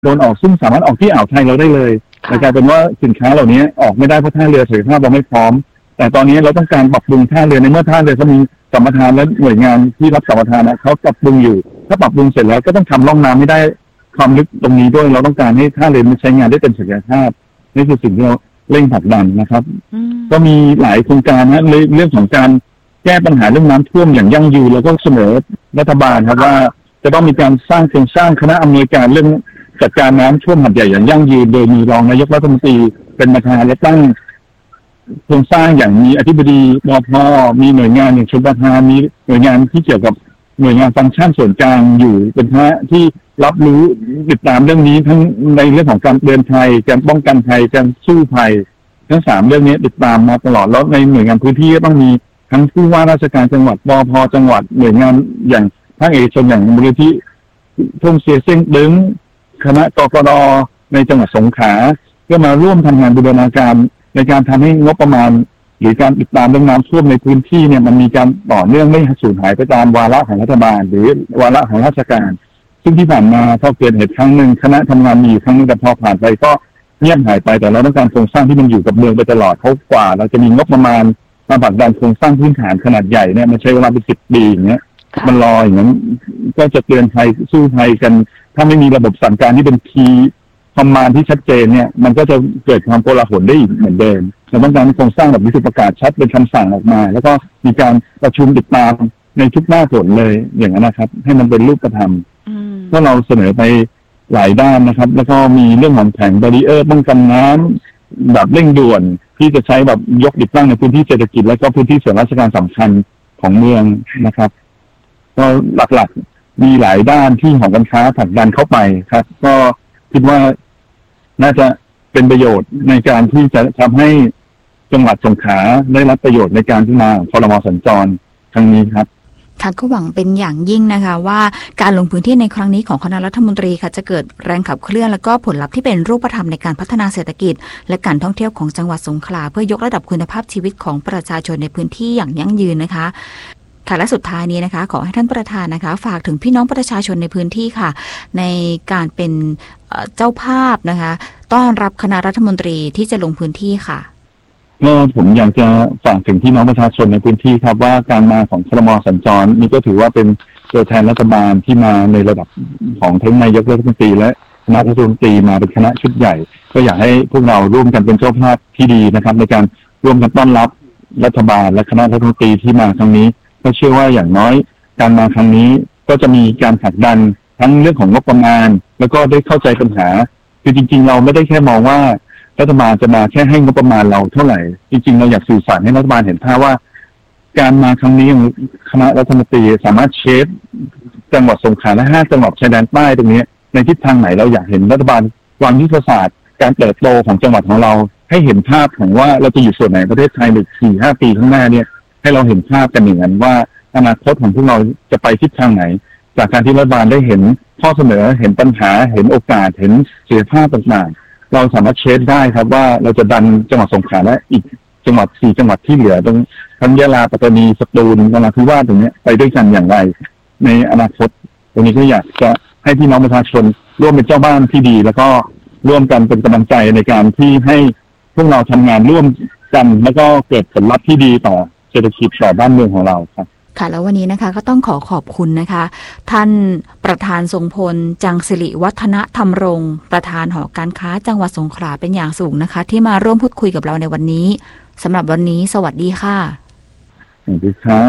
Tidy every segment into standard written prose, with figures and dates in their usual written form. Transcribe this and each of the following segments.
โดนออกซึ่งสามารถออกที่อ่าวไทยเราได้เลยแต่กลายเป็นว่าสินค้าเหล่านี้ออกไม่ได้เพราะท่าเรือศักยภาพเราไม่พร้อมแต่ตอนนี้เราต้องการปรับปรุงท่าเรือในเมื่อท่าเรือเขามีสัมปทานและหน่วยงานที่รับสัมปทานเขาปรับปรุงอยู่ถ้าปรับปรุงเสร็จแล้วก็ต้องทำร่องน้ำไม่ได้ความลึกตรงนี้ด้วยเราต้องการให้ท่าเรือมันใช้งานได้เต็มศักยภาพนี่คือสิ่งที่เราเร่งผลักดันนะครับก็มีหลายโครงการนะเรื่องของการแก้ปัญหาเรื่องน้ำท่วมอย่างยั่งยืนแล้วก็เสนอรัฐบาลครับว่าจะต้องมีการสร้างโครงสร้างคณะอำนวยการเรื่องจัดการน้ำท่วมหาดใหญ่อย่างยั่งยืนโดยมีรองนายกรัฐมนตรีเป็นประธานและตั้งโครงสร้างอย่างมีอธิบดีมพ.มีหน่วยงานอย่างชลประทานมีหน่วยงานที่เกี่ยวกับหน่วยงานฟังก์ชันส่วนกลางอยู่เป็นคณะที่รับรู้ติดตามเรื่องนี้ทั้งในเรื่องของการเตือนภัยการป้องกันภัยการสู้ภัยทั้ง3เรื่องนี้ติดตามมาตลอดแล้วในหน่วยงานพื้นที่ก็ต้องมีทั้งผู้ว่าราชการจังหวัดปภ.จังหวัดหน่วยงานอย่างภาคเอกชนอย่างมูลนิธิท่งเสียเส้งดึงคณะกกร.ในจังหวัดสงขลาเพื่อมาร่วมทำงานบูรณาการในการทำให้งบประมาณหรือการติดตามเรื่องน้ำท่วมในพื้นที่เนี่ยมันมีการต่อเนื่องไม่สูญหายไปตามวาระของรัฐบาลหรือวาระของราชการซึ่งที่ผ่านมาพอเกิดเหตุครั้งหนึ่งคณะทำงานมีครั้งนึงแต่พอผ่านไปก็เงียบหายไปแต่เราต้องการโครงสร้างที่มันอยู่กับเมืองไปตลอดเพราะกว่าเราจะมีงบประมาณมาผลักดันโครงสร้างพื้นฐานขนาดใหญ่เนี่ยมันใช้เวลาเป็น10 ปีอย่างเงี้ยมันรออย่างนั้นก็จะเตือนภัยสู้ภัยกันถ้าไม่มีระบบสั่งการที่เป็นคีย์คอมมานด์ที่ชัดเจนเนี่ยมันก็จะเกิดความโกลาหลได้อีกเหมือนเดิมเราต้องการโครงสร้างแบบนี้คือประกาศชัดเป็นคำสั่งออกมาแล้วก็มีการประชุมติดตามในทุกหน้าฝนเลยอย่างนั้นนะครับให้มันเป็นรูปธรรมก็เราเสนอไปหลายด้านนะครับแล้วก็มีเรื่องของแผงแบรีเออร์ป้องกันน้ำแบบเร่งด่วนที่จะใช้แบบยกติดตั้งในพื้นที่เศรษฐกิจและก็พื้นที่ส่วนราชการสำคัญของเมืองนะครับก็หลักๆมีหลายด้านที่ของการค้าผลักดันเข้าไปครับก็คิดว่าน่าจะเป็นประโยชน์ในการที่จะทำให้จังหวัดสงขลาได้รับประโยชน์ในการที่มาครม.สัญจรครั้งนี้ครับค่ะก็หวังเป็นอย่างยิ่งนะคะว่าการลงพื้นที่ในครั้งนี้ของคณะรัฐมนตรีค่ะจะเกิดแรงขับเคลื่อนและก็ผลลัพธ์ที่เป็นรูปธรรมในการพัฒนาเศรษฐกิจและการท่องเที่ยวของจังหวัดสงขลาเพื่อยกระดับคุณภาพชีวิตของประชาชนในพื้นที่อย่างยั่งยืนนะคะค่ะและสุดท้ายนี้นะคะขอให้ท่านประธานนะคะฝากถึงพี่น้องประชาชนในพื้นที่ค่ะในการเป็นเจ้าภาพนะคะต้อนรับคณะรัฐมนตรีที่จะลงพื้นที่ค่ะก็ผมอยากจะฝากถึงพี่น้องประชาชนในพื้นที่ครับว่าการมาของครม.สัญจรนี่ก็ถือว่าเป็นตัวแทนรัฐบาลที่มาในระดับของทั้งนายกรัฐมนตรีและคณะรัฐมนตรีมาเป็นคณะชุดใหญ่ก็อยากให้พวกเราร่วมกันเป็นเจ้าภาพที่ดีนะครับในการร่วมกันต้อนรับรัฐบาลและคณะรัฐมนตรีที่มาครั้งนี้ก็เชื่อว่าอย่างน้อยการมาครั้งนี้ก็จะมีการผลักดันทั้งเรื่องของงบประมาณแล้วก็ได้เข้าใจปัญหาคือจริงๆเราไม่ได้แค่มองว่ารัฐบาลจะมาแค่ให้งบประมาณเราเท่าไหร่จริงๆเราอยากสื่อสารให้รัฐบาลเห็นภาพว่าการมาครั้งนี้คณะรัฐมนตรีสามารถเชฟจังหวัดสงขลาและ5 จังหวัดชายแดนใต้ตรงนี้ในทิศทางไหนเราอยากเห็นรัฐบาลวางยุทธศาสตร์การเติบโตของจังหวัดของเราให้เห็นภาพของว่าเราจะอยู่ส่วนไหนประเทศไทยใน 4-5 ปีข้างหน้าเนี่ยให้เราเห็นภาพกันอย่างนั้นว่าอนาคตของพวกเราจะไปทิศทางไหนจากการที่รัฐบาลได้เห็นข้อเสนอเห็นปัญหาเห็นโอกาสเห็นศักยภาพต่างๆเราสามารถเชฟได้ครับว่าเราจะดันจังหวัดสงขลาและอีกจังหวัด4 จังหวัดที่เหลือตรงทั้งยะลาปัตตานีสตูลนราธิวาสตรงนี้ไปด้วยกันอย่างไรในอนาคตตรงนี้ก็อยากจะให้พี่น้องประชาชนร่วมเป็นเจ้าบ้านที่ดีแล้วก็ร่วมกันเป็นกำลังใจในการที่ให้พวกเราทำงานร่วมกันแล้วก็เกิดผลลัพธ์ที่ดีต่อเศรษฐกิจต่อบ้านเมืองของเราครับค่ะแล้ววันนี้นะคะก็ต้องขอบคุณนะคะท่านประธานทรงพลจังสิริวัฒนธรรมรงค์ประธานหอการค้าจังหวัดสงขลาเป็นอย่างสูงนะคะที่มาร่วมพูดคุยกับเราในวันนี้สำหรับวันนี้สวัสดีค่ะสวัสดีครับ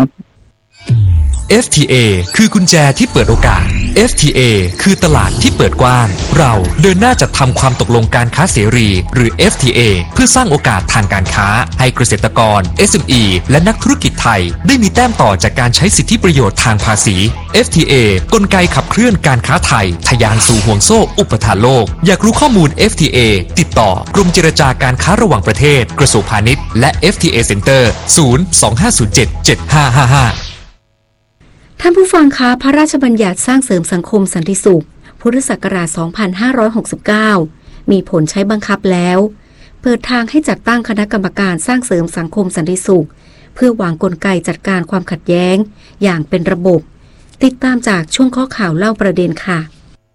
FTA คือกุญแจที่เปิดโอกาส FTA คือตลาดที่เปิดกว้างเราเดินหน้าจัดทำความตกลงการค้าเสรีหรือ FTA เพื่อสร้างโอกาสทางการค้าให้เกษตรกร SME และนักธุรกิจไทยได้มีแต้มต่อจากการใช้สิทธิประโยชน์ทางภาษี FTA กลไกขับเคลื่อนการค้าไทยทะยานสู่ห่วงโซ่อุปทานโลกอยากรู้ข้อมูล FTA ติดต่อกรมเจรจาการค้าระหว่างประเทศกระทรวงพาณิชย์และ FTA Center 025077555 ท่านผู้ฟังคะพระราชบัญญัติสร้างเสริมสังคมสันติสุขพุทธศักราช 2569 มีผลใช้บังคับแล้วเปิดทางให้จัดตั้งคณะกรรมการสร้างเสริมสังคมสันติสุขเพื่อวางกลไกจัดการความขัดแย้งอย่างเป็นระบบติดตามจากช่วงข้อข่าวเล่าประเด็นค่ะ